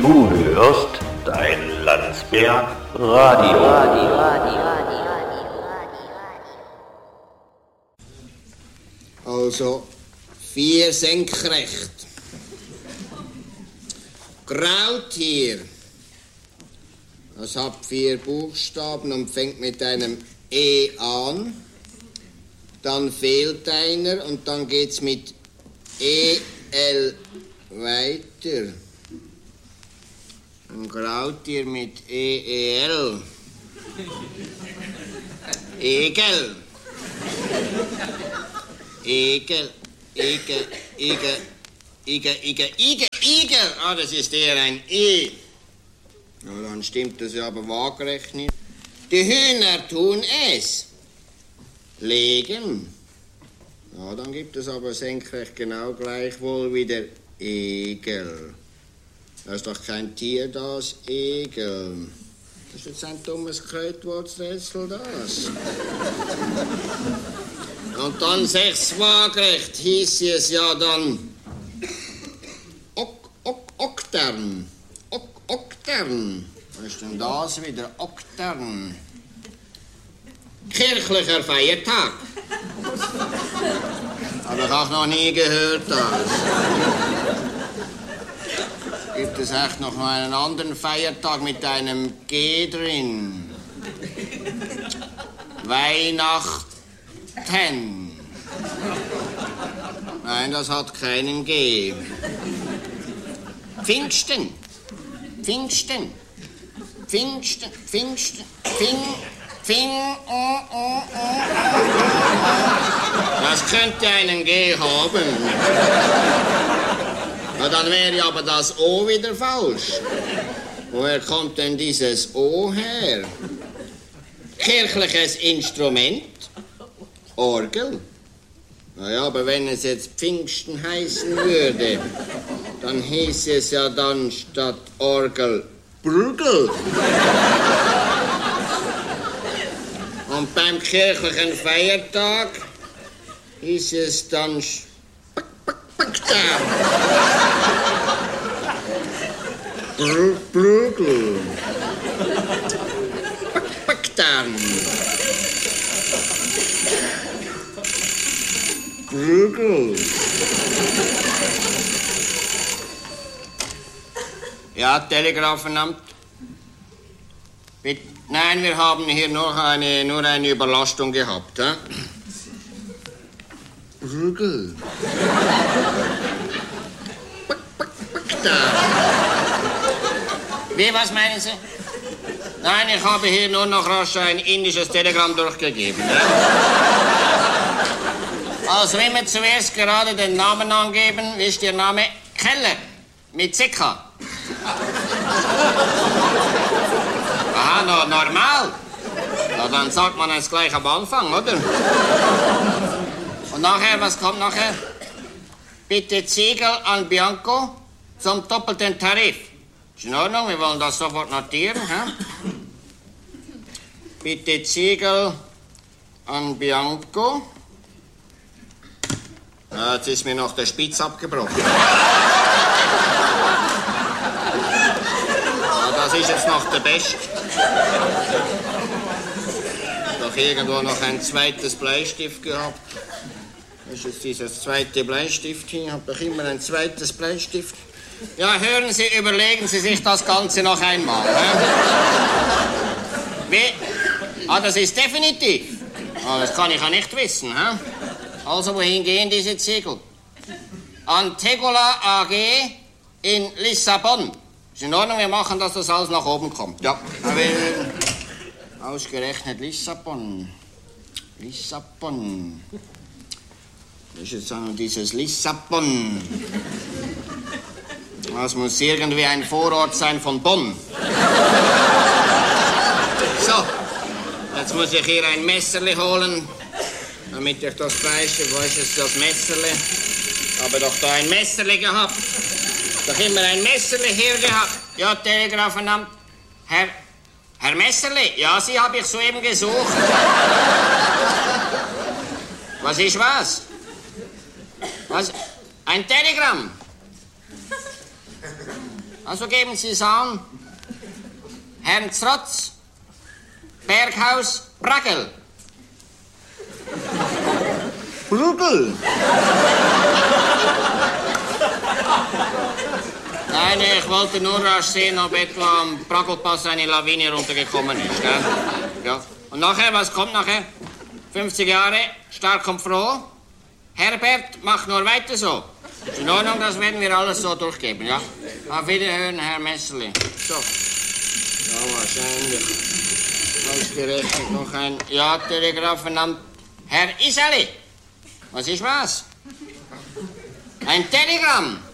Du hörst dein Landsberg Radio. Also 4 senkrecht. Grautier. Das hat 4 Buchstaben und fängt mit einem E an. Dann fehlt einer und dann geht's mit EL weiter. Ein Grautier mit EEL. Egel. Igel. Ah, das ist eher ein I. Ja, dann stimmt das ja aber waagerecht nicht. Die Hühner tun es. Legen. Ja, dann gibt es aber senkrecht genau gleichwohl wie der Egel. Da ist doch kein Tier, das Egel. Das ist jetzt ein dummes Kreuzworträtsel, das. Und dann 6 waagerecht hieß es ja dann Oktern. Oktern. Was ist denn das wieder? Oktern. Kirchlicher Feiertag. Habe ich auch noch nie gehört, das. Gibt es echt noch einen anderen Feiertag mit einem G drin? Weihnachten. Nein, das hat keinen G. Pfingsten. Das könnte einen G haben. Na, dann wäre aber das O wieder falsch. Woher kommt denn dieses O her? Kirchliches Instrument? Orgel? Naja, aber wenn es jetzt Pfingsten heißen würde, dann hieß es ja dann statt Orgel Brügel. Und beim kirchlichen Feiertag hieß es dann Brügel. Backdarm. Brügel. Ja, Telegrafenamt. Nein, wir haben hier nur eine Überlastung gehabt. He? Brügel. Wie, was meinen Sie? Nein, ich habe hier nur noch rasch ein indisches Telegramm durchgegeben. Ne? Also, wenn wir zuerst gerade den Namen angeben, ist Ihr Name Keller mit CK. Aha, normal. Ja, dann sagt man es gleich am Anfang, oder? Und nachher, was kommt nachher? Bitte Ziegel an Bianco zum doppelten Tarif. Ist in Ordnung, wir wollen das sofort notieren. Hä? Bitte Ziegel an Bianco. Ja, jetzt ist mir noch der Spitz abgebrochen. Ja, das ist jetzt noch der Beste. Doch irgendwo noch ein zweites Bleistift gehabt. Das ist jetzt dieses zweite Bleistift hier. Ich habe doch immer ein zweites Bleistift. Ja, hören Sie, überlegen Sie sich das Ganze noch einmal. Wie? Ah, das ist definitiv. Ah, das kann ich ja nicht wissen. Also, wohin gehen diese Ziegel? An Tegula AG in Lissabon. Ist in Ordnung, wir machen, dass das alles nach oben kommt. Ja. Ausgerechnet Lissabon. Lissabon. Das ist jetzt auch noch dieses Lissabon. Das muss irgendwie ein Vorort sein von Bonn. So, jetzt muss ich hier ein Messerli holen, damit ich das Fleisch, wo ist jetzt das Messerli? Habe doch da ein Messerli gehabt. Doch immer ein Messerli hier gehabt. Ja, Telegrafenamt. Herr Messerli, ja, Sie habe ich soeben gesucht. Was ist was? Was? Ein Telegramm? Also geben Sie es an. Herrn Zrotz, Berghaus, Bragel. Brugel? Nein, ich wollte nur rasch sehen, ob etwa am Bragelpass eine Lawine runtergekommen ist, gell? Ja. Und nachher, was kommt nachher? 50 Jahre, stark und froh. Herbert, mach nur weiter so. Ist in Ordnung, das werden wir alles so durchgeben, ja? Auf Wiederhören, Herr Messerli. So. Ja, wahrscheinlich. Ausgerechnet noch ein Ja-Telegrafenamt. Herr Iseli, was ist was? Ein Telegramm.